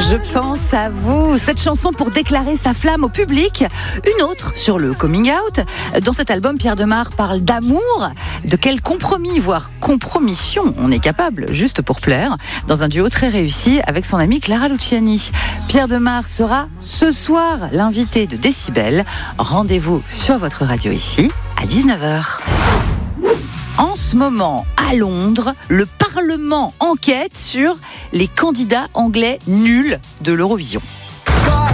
Je pense à vous. Cette chanson pour déclarer sa flamme au public. Une autre sur le coming out. Dans cet album, Pierre Demar parle d'amour. De quel compromis, voire compromission on est capable, juste pour plaire, dans un duo très réussi avec son amie Clara Luciani. Pierre Demar sera ce soir l'invité de Décibel. Rendez-vous sur votre radio ici à 19h. En ce moment, à Londres, le Parlement enquête sur les candidats anglais nuls de l'Eurovision.